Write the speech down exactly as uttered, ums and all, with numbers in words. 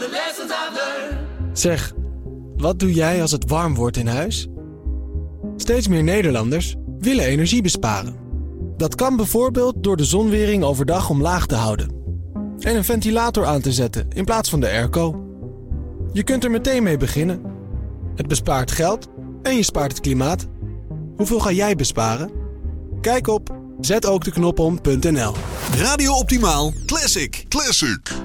the lessons I've learned. Zeg, wat doe jij als het warm wordt in huis? Steeds meer Nederlanders willen energie besparen. Dat kan bijvoorbeeld door de zonwering overdag omlaag te houden. En een ventilator aan te zetten in plaats van de airco. Je kunt er meteen mee beginnen. Het bespaart geld en je spaart het klimaat. Hoeveel ga jij besparen? Kijk op zet ook de knop om punt n l. Radio Optimaal Classic. Classic.